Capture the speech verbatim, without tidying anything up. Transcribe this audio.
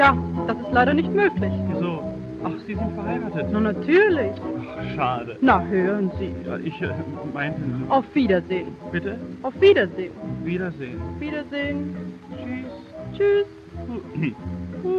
Ja, das ist leider nicht möglich. Wieso? Ach, Sie sind verheiratet. Na, natürlich. Ach, schade. Na, hören Sie. Ja, ich äh, meinte... Auf Wiedersehen. Bitte? Auf Wiedersehen. Wiedersehen. Wiedersehen. Tschüss. Tschüss. Hm.